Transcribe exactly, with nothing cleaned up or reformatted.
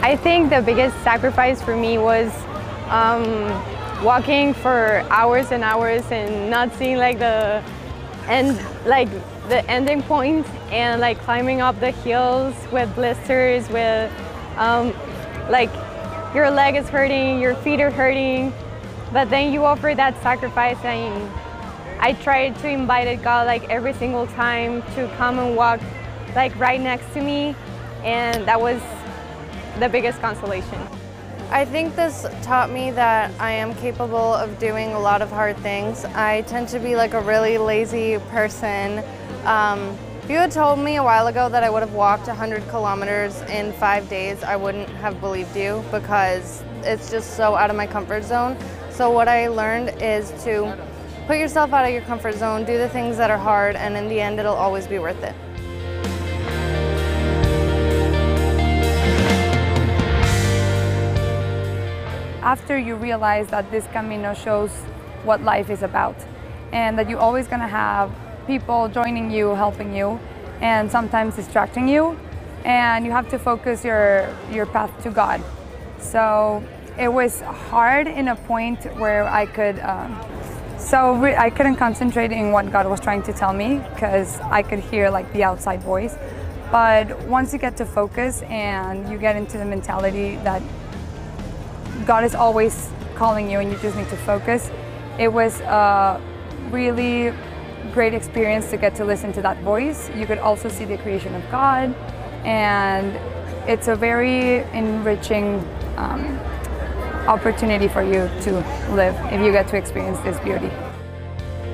I think the biggest sacrifice for me was um, walking for hours and hours and not seeing like the end, like the ending point, and like climbing up the hills with blisters, with um, like your leg is hurting, your feet are hurting, but then you offer that sacrifice, and I tried to invite God like every single time to come and walk like right next to me, and that was the biggest consolation. I think this taught me that I am capable of doing a lot of hard things. I tend to be like a really lazy person. Um, if you had told me a while ago that I would have walked one hundred kilometers in five days, I wouldn't have believed you, because it's just so out of my comfort zone. So what I learned is to put yourself out of your comfort zone, do the things that are hard, and in the end it'll always be worth it. After you realize that this Camino shows what life is about, and that you're always going to have people joining you, helping you, and sometimes distracting you, and you have to focus your, your path to God. So it was hard in a point where I could, um, so re I couldn't concentrate in what God was trying to tell me, because I could hear like the outside voice. But once you get to focus and you get into the mentality that God is always calling you and you just need to focus, it was a really great experience to get to listen to that voice. You could also see the creation of God, and it's a very enriching um, opportunity for you to live if you get to experience this beauty.